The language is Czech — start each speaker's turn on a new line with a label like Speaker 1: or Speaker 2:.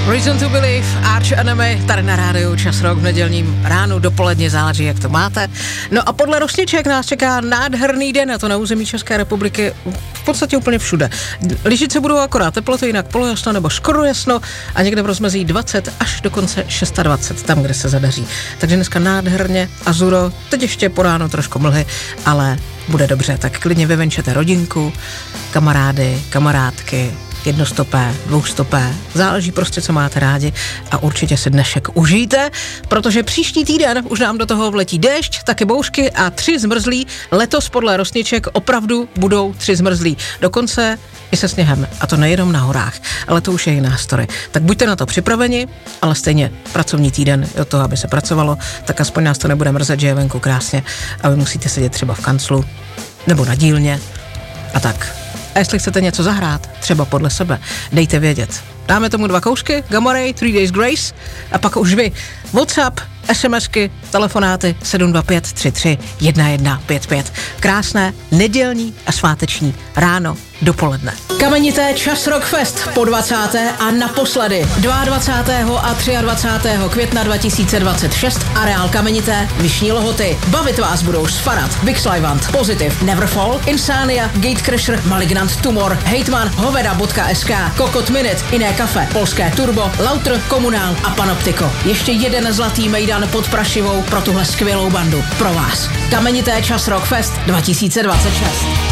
Speaker 1: Reason to Believe, Arch Enemy, tady na rádiu Čas Rock v nedělním ránu, dopoledně, záleží, jak to máte. No a podle Rosniček nás čeká nádherný den, a to na území České republiky v podstatě úplně všude. Lišit se budou akorát teploty, jinak polojasno nebo skoro jasno a někde v rozmezí 20 až dokonce 26, tam, kde se zadaří. Takže dneska nádherně azuro, teď ještě po ránu trošku mlhy, ale bude dobře, tak klidně vyvenčete rodinku, kamarády, kamarádky, jednostopé, dvoustopé, záleží prostě, co máte rádi a určitě si dnešek užijte, protože příští týden už nám do toho vletí déšť, taky bouřky a 3 zmrzlí. Letos podle Rosniček opravdu budou 3 zmrzlí. Dokonce i se sněhem, a to nejenom na horách, ale to už je jiná story. Tak buďte na to připraveni, ale stejně pracovní týden od toho, aby se pracovalo, tak aspoň nás to nebude mrzet, že je venku krásně a vy musíte sedět třeba v kanclu nebo na dílně a tak. A jestli chcete něco zahrát, třeba podle sebe, dejte vědět. Dáme tomu 2 koušky, Gamma Ray, 3 Days Grace a pak už vy. WhatsApp, SMSky, telefonáty 725 33 1155. Krásné nedělní a sváteční ráno, dopoledne. Kamenité Čas Rock Fest po 20. a naposledy 22. a 23. května 2026 areál Kamenité Vyšní Lhoty. Bavit vás budou Sfarad, Vixlivant, Positive, Neverfall, Insania, Gatecrasher, Malignant Tumor, Hejtman, Hoveda.sk, Kokot Minute, Iné kafe, Polské Turbo, Lauter, Komunál a Panoptiko. Ještě jeden zlatý mejdan pod Prašivou pro tuhle skvělou bandu. Pro vás. Kamenité Čas Rock Fest 2026.